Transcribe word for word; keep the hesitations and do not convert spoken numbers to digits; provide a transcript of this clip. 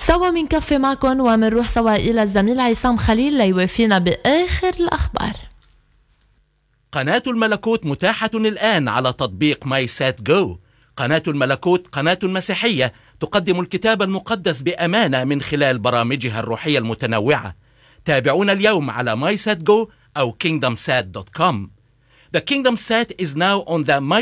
سوا من كفي معكم ومنروح سوا إلى الزميل عصام خليل ليوافينا بآخر الأخبار. قناة الملكوت متاحة الآن على تطبيق ماي سات جو. قناة الملكوت قناة مسيحية تقدم الكتاب المقدس بأمانة من خلال برامجها الروحية المتنوعة. تابعونا اليوم على ماي سات جو أو كينغدم سات دوت كوم. The Kingdom Sat is now on the